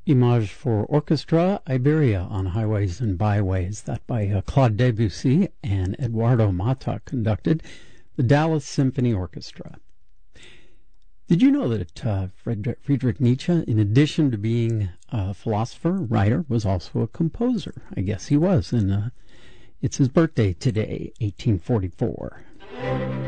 Image for Orchestra, Iberia on Highways and Byways, that by Claude Debussy and Eduardo Mata conducted the Dallas Symphony Orchestra. Did you know that Friedrich Nietzsche, in addition to being a philosopher, writer, was also a composer? I guess he was, and it's his birthday today, 1844.